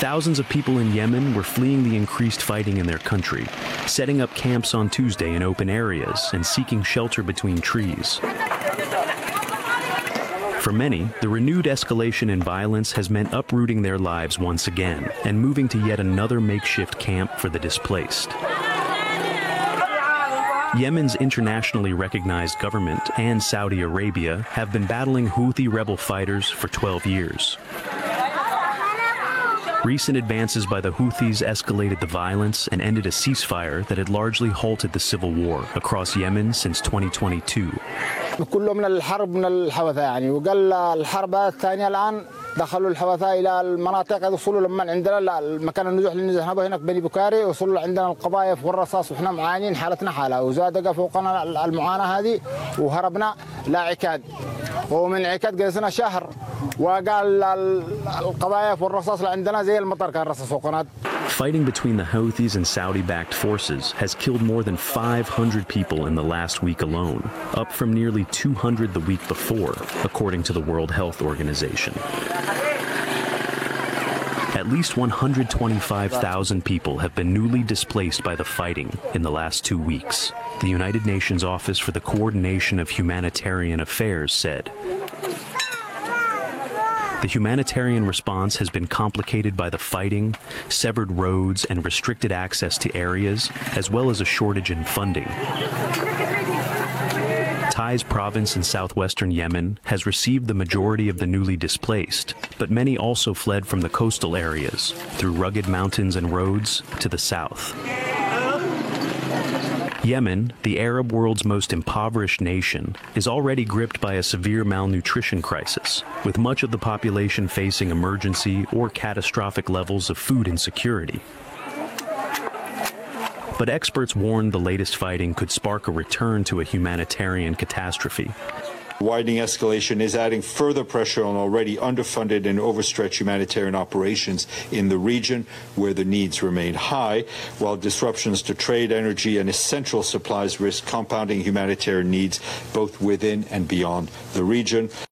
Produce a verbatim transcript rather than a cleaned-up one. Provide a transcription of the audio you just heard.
Thousands of people in Yemen were fleeing the increased fighting in their country, setting up camps on Tuesday in open areas and seeking shelter between trees. For many, the renewed escalation in violence has meant uprooting their lives once again and moving to yet another makeshift camp for the displaced. Yemen's internationally recognized government and Saudi Arabia have been battling Houthi rebel fighters for twelve years. Recent advances by the Houthis escalated the violence and ended a ceasefire that had largely halted the civil war across Yemen since twenty twenty-two. كله من الحرب من الحوثة يعني وقال الحرب الثانية الآن دخلوا الحوثة إلى المناطق وصلوا لما عندنا المكان النزوح اللي نزحنا هناك بني بكاري وصلوا عندنا القذائف والرصاص وإحنا معانين حالتنا حالة وزاد فوقنا المعاناة هذه وهربنا لعكاد ومن عكاد جلسنا شهر وقال القذائف والرصاص اللي عندنا زي المطر كان رصاص فوقنا. Fighting between the Houthis and Saudi-backed forces has killed more than five hundred people in the last week alone, up from nearly two hundred the week before, according to the World Health Organization. At least one hundred twenty-five thousand people have been newly displaced by the fighting in the last two weeks, the United Nations Office for the Coordination of Humanitarian Affairs said. The humanitarian response has been complicated by the fighting, severed roads, and restricted access to areas, as well as a shortage in funding. Taiz province in southwestern Yemen has received the majority of the newly displaced, but many also fled from the coastal areas, through rugged mountains and roads, to the south. Yemen, the Arab world's most impoverished nation, is already gripped by a severe malnutrition crisis, with much of the population facing emergency or catastrophic levels of food insecurity. But experts warned the latest fighting could spark a return to a humanitarian catastrophe. Widening escalation is adding further pressure on already underfunded and overstretched humanitarian operations in the region, where the needs remain high, while disruptions to trade, energy, and essential supplies risk compounding humanitarian needs both within and beyond the region.